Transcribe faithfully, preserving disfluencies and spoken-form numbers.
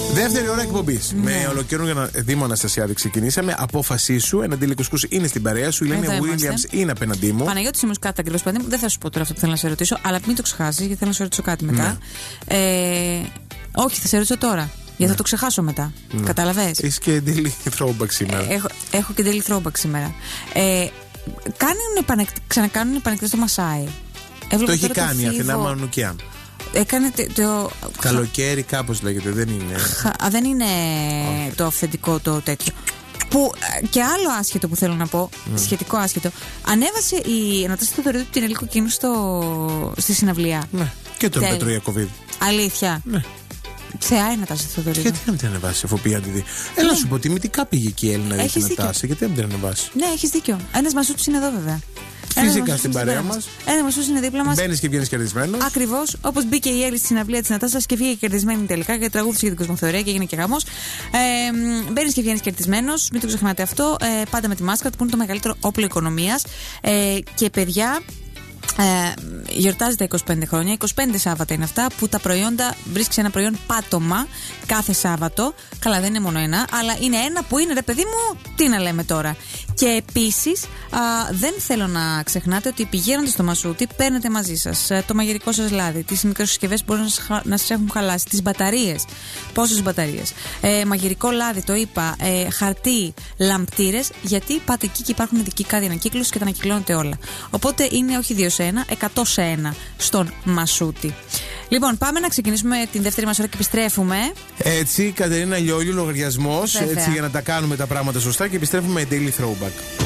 Δεύτερη ώρα εκπομπής. Ναι. Με ολοκλήρωνο Δήμο Αναστασιάδη ξεκινήσαμε. Απόφασή σου, Εναντίλη Κουσκούς είναι στην παρέα σου. Η Λένια Williams είναι απέναντί μου. Παναγιώτης Σίμος Κάταγγελος απέναντί μου. Δεν θα σου πω τώρα αυτό που θέλω να σε ρωτήσω, αλλά μην το ξεχάσεις, γιατί θέλω να σε ρωτήσω κάτι μετά. Ναι. Ε, όχι, θα σε ρωτήσω τώρα. Γιατί ναι. θα το ξεχάσω μετά. Ναι. Κατάλαβες. Είσαι και daily throwback σήμερα. Ε, έχω, έχω και daily throwback σήμερα. Ε, κάνουν, ξανακάνουν επανεκτές το Μασάι. Το έχει κάνει η Αθηνά Μανουκιάν. Έκανε το, το... Καλοκαίρι κάπως λέγεται, δεν είναι. Α, δεν είναι oh. το αυθεντικό το τέτοιο. Που και άλλο άσχετο που θέλω να πω, mm. σχετικό άσχετο. Ανέβασε η Αναστασία Θεοδωρίδου την Ελίκο Κίνου στο... στη συναυλία. Ναι. Και τον Πέτρο Ιακωβίδη. Αλήθεια. Ναι. Θεά η Νατάσα Θεοδωρίδου. Γιατί να μην την ανεβάσει, αφού πήγα τη δει. Έλα ναι. σου πω, τιμητικά πήγε και η Έλληνα η Νατάσα, γιατί να μην την ανεβάσει. Ναι, έχει δίκιο. Ένα Μασούτης είναι εδώ βέβαια. Φυσικά στην παρέα μας. Ένα Μασούτης είναι δίπλα μας. Μπαίνεις και βγαίνεις κερδισμένος. Ακριβώς. Όπως μπήκε η Έλλη στη συναυλία της Νατάσας και βγήκε κερδισμένη τελικά, γιατί τραγούδισε για την κοσμοθεωρία και έγινε και γάμος. Ε, Μπαίνεις και βγαίνεις κερδισμένος. Μην το ξεχνάτε αυτό. Ε, πάντα με τη μάσκα του που είναι το μεγαλύτερο όπλο οικονομίας. Ε, και παιδιά. Ε, γιορτάζει τα είκοσι πέντε χρόνια. είκοσι πέντε Σάββατα είναι αυτά που τα προϊόντα, βρίσκει ένα προϊόν πάτωμα κάθε Σάββατο. Καλά, δεν είναι μόνο ένα, αλλά είναι ένα που είναι, ρε παιδί μου, τι να λέμε τώρα. Και επίσης, δεν θέλω να ξεχνάτε ότι πηγαίνοντας στο Μασούτη, παίρνετε μαζί σας το μαγειρικό σας λάδι, τις μικροσυσκευές που μπορούν να σας έχουν χαλάσει, τις μπαταρίες. Πόσες μπαταρίες. Ε, μαγειρικό λάδι, το είπα, ε, χαρτί, λαμπτήρες, γιατί πάτε εκεί και υπάρχουν ειδικοί κάδοι ανακύκλωση και τα ανακυκλώνετε όλα. Οπότε είναι όχι δύο σε ένα, εκατό σε ένα στον Μασούτη. Λοιπόν, πάμε να ξεκινήσουμε την δεύτερη μας ώρα και επιστρέφουμε. Έτσι, Κατερίνα Λιόλιου, λογαριασμός, έτσι για να τα κάνουμε τα πράγματα σωστά και επιστρέφουμε με Daily Throwback.